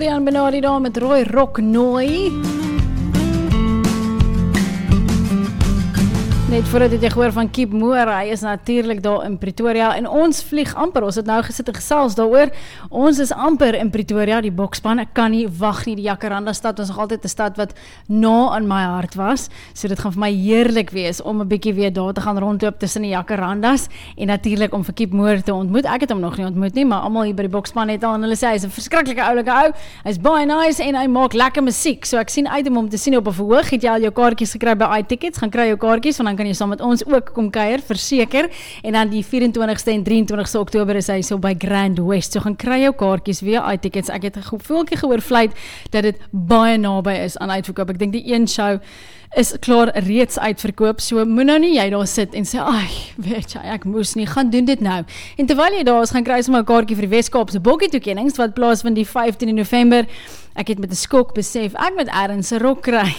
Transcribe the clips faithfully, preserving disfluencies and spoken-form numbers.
Rian Benardi daar met Roy Rocknoy. Net voordat het jy gehoor van Kiep Moore, hy is natuurlijk daar in Pretoria en ons vlieg amper, ons het nou gesit en gesels daaroor, ons is amper in Pretoria, die bokspan, ek kan nie wacht nie, die Jacaranda stad was nog altyd 'n stad wat na aan my hart was, so dit gaan vir my heerlik wees om 'n bietjie weer daar te gaan rondloop tussen die Jacarandas en natuurlijk om vir Kiep Moore te ontmoet, ek het hom nog nie ontmoet nie, maar almal hier by die bokspan het al en hulle sê, hy is 'n verskriklike oulike ou, hy is baie nice en hy maak lekker musiek, so ek sien uit om hom te sien op 'n verhoog, het jy al jou kaartjies gekry by iTickets, gaan kry jou kaartjies, want dan kan jy saam met ons ook kom kuier, verseker, en dan die vyf-en-twintigste en drie-en-twintigste Oktober is hy so by Grand West, so gaan kry jou kaartjies via iTickets, ek het 'n gevoeltjie geoorvleit dat dit baie naby is aan uitverkoop, ek dink die een show is klaar reeds uitverkoop, so moet nou nie jy daar sit en sê, ai, weet jy, ek moes nie, gaan doen dit nou, en terwyl jy daar is, gaan kry sommer 'n kaartjie vir die Weskaapse bokkie toekennings, wat plaasvind die vyftiende November, ek het met 'n skok besef, ek moet Aaron se rok kry,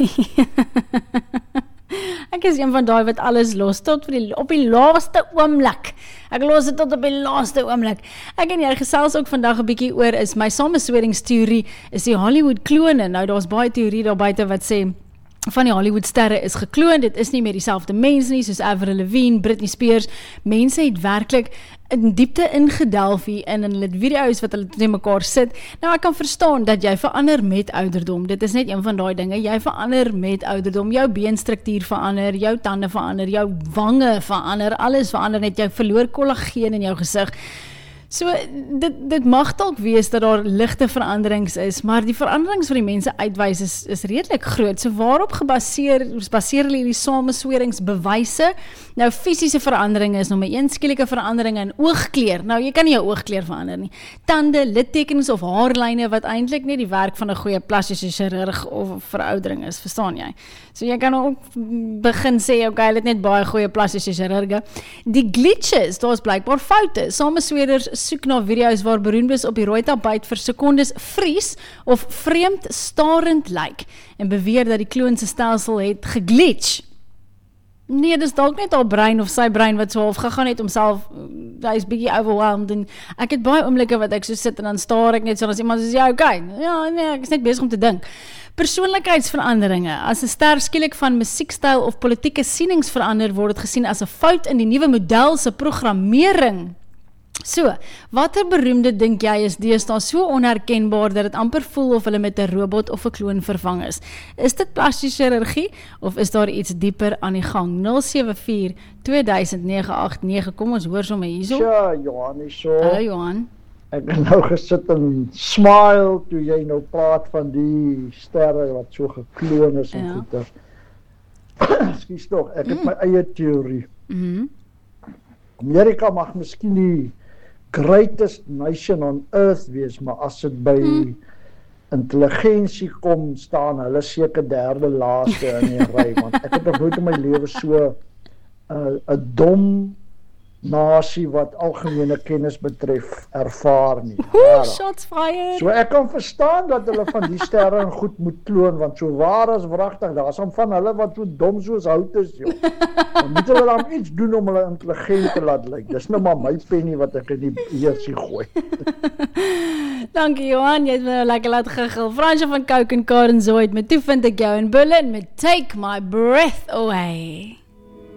ek is een van daai wat alles los, tot vir die, op die laaste oomblik, ek los dit tot op die laaste oomblik, ek en jy gesels ook vandag 'n bietjie oor, is my samesweringsteorie, is die Hollywood klone, nou daar's baie teorie daar buite wat sê, van die Hollywood sterre is gekloon, dit is nie meer dieselfde mens nie, soos Avril Lavigne, Britney Spears, mense het werklik in diepte ingedelf hier in, en hulle het video's wat hulle teen mekaar sit, nou ek kan verstaan dat jy verander met ouderdom, dit is net een van daai dinge, jy verander met ouderdom, jou beenstruktuur verander, jou tande verander, jou wange verander, alles verander net, jy verloor kollageen in jou gesig, so, dit, dit mag dalk wees dat daar ligte veranderings is, maar die veranderings wat die mense uitwys is, is redelik groot, so waarop gebaseer, baseer hulle hierdie samesweringsbewyse, nou fisiese veranderinge is nommer een, skielike veranderinge in oogkleur, nou jy kan nie jou oogkleur verander nie, tande, littekens of haarlyne, wat eintlik nie die werk van 'n goeie plastiese chirurg of veroudering is, verstaan jy? So jy kan ook begin sê, ok, hulle het net baie goeie plastiese chirurge, die glitches, daar is blykbaar foute, sameswerers soek na video's waar beroemdes op die rooi tapuit vir sekondes vries of vreemd starend lyk en beweer dat die kloon se stelsel het geglitch. Nee, dis dalk net haar brein of sy brein wat so half gegaan het homself, hy is bietjie overwhelmed en ek het baie oomblikke wat ek so sit en dan staar ek net so as iemand sê, ja, okay, ja, nee, ek is net besig om te dink. Persoonlikheidsveranderinge, as 'n ster skielik van musiekstyl of politieke sienings verander, word dit gesien as 'n fout in die nuwe model se programmering. So, watter beroemde dink jy is deesdae so onherkenbaar dat dit amper voel of hulle met 'n robot of 'n kloon vervang is? Is dit plastische chirurgie of is daar iets dieper aan die gang? nul sewe vier twee duisend nege agt nege, kom ons hoor sommer hierso. Ja, Johan is so. Hallo Johan. Ek het nou gesit en smile toe jy nou praat van die sterre wat so gekloon is en ja. goeie. Ekskuus tog, ek het mm. my eie teorie. Mhm. Amerika mag miskien die greatest nation on earth wees, maar as dit by hmm. intelligensie kom, staan hulle seker derde laaste in die ry, want ek het nog nooit in my lewe so 'n uh, dom nasie wat algemene kennis betref ervaar nie. Oeh, shots fired. So ek kan verstaan dat hulle van die sterre en goed moet kloon, want so waar as wragtig, daar is van hulle wat so dom soos hout is, joh. Dan moet hulle dan iets doen om hulle intelligent te laat lyk. Dis nou maar my penny wat ek in die eersie gooi. Dankie Johan, jy het my lekker laat giggel. Fransje van Coke en Karen Zoid, met toe vind ek jou in Berlin met Take My Breath Away.